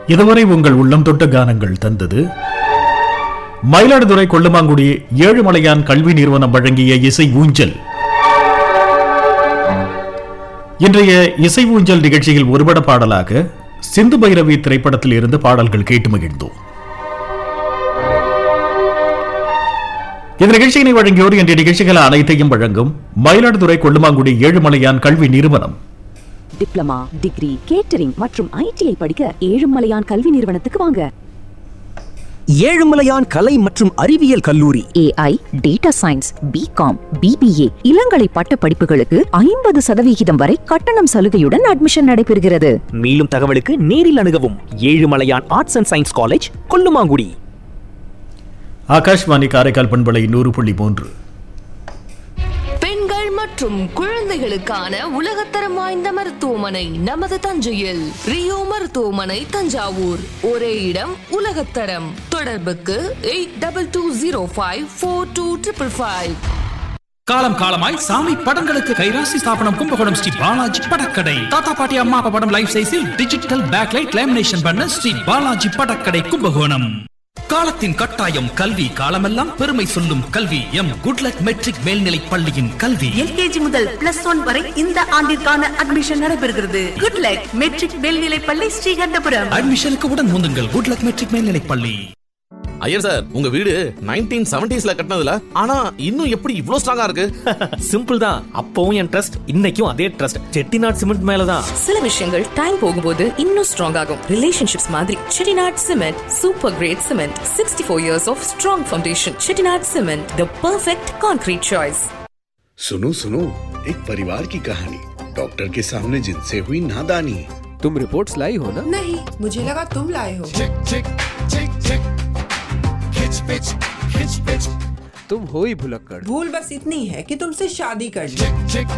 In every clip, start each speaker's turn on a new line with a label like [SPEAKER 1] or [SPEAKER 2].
[SPEAKER 1] இதுவரை உங்கள் உள்ளம் தொட்ட கானங்கள் தந்தது மயிலாடுதுறை கொள்ளுமாங்குடி ஏழுமலையான் கல்வி நிறுவனம் வழங்கிய இசை ஊஞ்சல். இன்றைய இசை ஊஞ்சல் நிகழ்ச்சியில் ஒருபட பாடலாக சிந்து பைரவி திரைப்படத்தில் இருந்து பாடல்கள் கேட்டு மகிழ்ந்தோம். இந்த நிகழ்ச்சியினை வழங்கியோர் என்ற நிகழ்ச்சிகள் அனைத்தையும் வழங்கும் மயிலாடுதுறை கொள்ளுமாங்குடி ஏழுமலையான் கல்வி நிறுவனம்.
[SPEAKER 2] டிப்ளமா, டிகிரி, கேட்டரிங் மற்றும் ஐடிஐ படிக்க ஏழுமலையான் கல்வி நிறுவனத்துக்கு வாங்க.
[SPEAKER 3] ஏழுமலையான் கலை மற்றும் அறிவியல் கல்லூரி,
[SPEAKER 2] AI, data science, BCom, BBA இளங்கலை பட்ட படிப்புகளுக்கு 50% வரை கட்டணம் சலுகையுடன் அட்மிஷன் நடைபெறுகிறது.
[SPEAKER 3] மேலும் தகவலுக்கு நேரில் அணுகவும். Ezhumalaiyan arts and science college, Kollumangudi.
[SPEAKER 1] Akashvani Karaikal பண்பலை 100.3.
[SPEAKER 4] பெண்கள் மற்றும் குழந்தைகளுக்கான உலகத்தரம் வாய்ந்த மருத்துவமனை நமது தஞ்சையில். ரியோ மருத்துவமனை, தஞ்சாவூர். ஒரே இடம், உலகத்தரம். தொடர்புக்கு 82054255.
[SPEAKER 5] காலம் காலமாய் சாமி படங்களுக்கு கைராசி ஸ்தாபனம் கும்பகோணம் ஸ்ரீ பாலாஜி படக்கடை. தாத்தா பாட்டி அம்மா அப்பா படம் லைஃப் சைஸில் டிஜிட்டல் பேக்லைட் லேமினேஷன் பண்ண ஸ்ரீ பாலாஜி படக்கடை, கும்பகோணம். காலத்தின் கட்டாயம் கல்வி, காலமெல்லாம் பெருமை சொல்லும் கல்வி. எம் குட்லக் மெட்ரிக் மேல்நிலை பள்ளியின் கல்வி.
[SPEAKER 6] LKG முதல் +1 வரை இந்த ஆண்டிற்கான அட்மிஷன் நடைபெறுகிறது. குட்லக் மெட்ரிக் மேல்நிலை பள்ளி, ஸ்ரீகண்டபுரம்.
[SPEAKER 5] அட்மிஷனுக்கு உடன் முந்துங்கள். குட்லக் மெட்ரிக் மேல்நிலை பள்ளி.
[SPEAKER 7] ஐயர் சார், உங்க வீடு 1970s கட்டினதுல, ஆனா இன்னும் எப்படி இவ்ளோ ஸ்ட்ராங்கா இருக்கு?
[SPEAKER 3] சிம்பிள் தான். அப்பவும் என் ட்ரஸ்ட், இன்னைக்கும் அதே ட்ரஸ்ட். செட்டிநாட் சிமெண்ட் மேலதான்.
[SPEAKER 4] சில விஷயங்கள் டைம் போகும்போது இன்னும் ஸ்ட்ராங் ஆகும். ரிலேஷன்ஷிப்ஸ் மாதிரி Chettinad cement super great cement. 64 years of strong foundation. Chettinad cement, the perfect concrete choice.
[SPEAKER 8] सुनो सुनो, एक परिवार की कहानी. डॉक्टर के सामने जिनसे हुई नादानी.
[SPEAKER 9] तुम रिपोर्ट्स लाई हो ना?
[SPEAKER 10] नहीं, मुझे लगा तुम लाए हो.
[SPEAKER 9] तुम हो ही भुलक्कड़.
[SPEAKER 10] भूल बस इतनी है कि तुमसे शादी कर ली.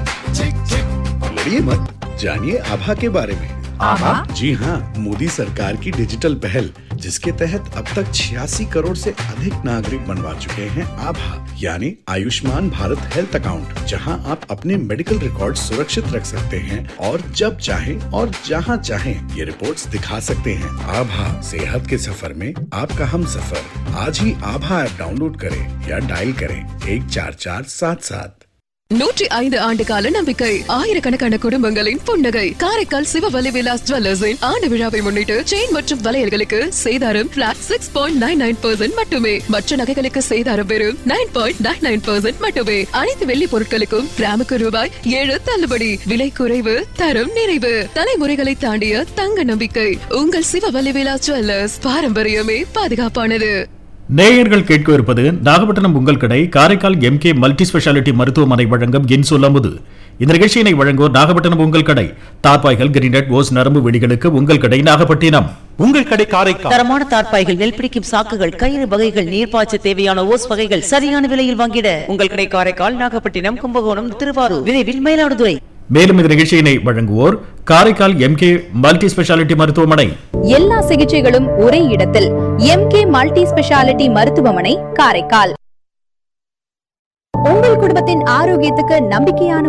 [SPEAKER 8] लड़िए मत, जानिए आभा के बारे में.
[SPEAKER 10] आभा?
[SPEAKER 8] जी हाँ, मोदी सरकार की डिजिटल पहल, जिसके तहत अब तक 86 करोड़ से अधिक नागरिक बनवा चुके हैं आभा, यानी आयुष्मान भारत हेल्थ अकाउंट, जहां आप अपने मेडिकल रिकॉर्ड सुरक्षित रख सकते हैं और जब चाहें और जहां चाहें ये रिपोर्ट्स दिखा सकते हैं. आभा, सेहत के सफर में आपका हम सफर. आज ही आभा ऐप डाउनलोड करें या डायल करें 14477.
[SPEAKER 4] 105 ஆண்டு கால நம்பிக்கை, ஆயிரக்கணக்கான குடும்பங்களின் புன்னகை. காரைக்கால் சிவவலி விலாஸ் ஜுவல்லர்ஸின் ஆண்டு விழாவை முன்னிட்டு செயின் மற்றும் வளையல்களுக்கு சேதாரம் பிளாட் 6.99% மட்டுமே. மற்ற நகைகளுக்கு சேதாரம் வெறும் 9.99% மட்டுமே. அனைத்து வெள்ளி பொருட்களுக்கும் கிராமுக்கு ரூபாய் 7 தள்ளுபடி. விலை குறைவு, தரம் நிறைவு. தலைமுறைகளை தாண்டிய தங்க நம்பிக்கை. உங்கள் சிவவலி விலாஸ் ஜுவல்லர்ஸ். பாரம்பரியமே பாதுகாப்பானது.
[SPEAKER 1] நேயர்கள் கேட்க இருப்பது நாகப்பட்டினம் உங்கள் கடை காரைக்கால் MK மல்டி ஸ்பெஷாலிட்டி மருத்துவமனை வழங்கும் என் சொல்லமுது. இந்த நிகழ்ச்சியினை வழங்குவோர் நாகப்பட்டினம் உங்கள் கடை. தார்பாய்கள், கிரீனட், ஓஸ், நரம்பு வெடிகளுக்கு உங்கள் கடை நாகப்பட்டினம்.
[SPEAKER 11] உங்கள் கடை காரைக்கால்.
[SPEAKER 12] தரமான தார்பாய்கள், நெல் பிடிக்கும் சாக்குகள், கயிறு வகைகள், நீர்ப்பாய்ச்ச தேவையான ஓஸ் வகைகள் சரியான விலையில் வாங்கிட உங்கள் கடை காரைக்கால், நாகப்பட்டினம், கும்பகோணம், திருவாரூர், விரைவில் மயிலாடுதுறை.
[SPEAKER 1] மேலும் இந்த நிகழ்ச்சியினை வழங்குவோர் காரைக்கால் MK மல்டி ஸ்பெஷாலிட்டி மருத்துவமனை.
[SPEAKER 13] எல்லா சிகிச்சைகளும் ஒரே இடத்தில். MK மல்டி ஸ்பெஷாலிட்டி மருத்துவமனை, காரைக்கால். உங்கள் குடும்பத்தின் ஆரோக்கியத்துக்கு நம்பிக்கையான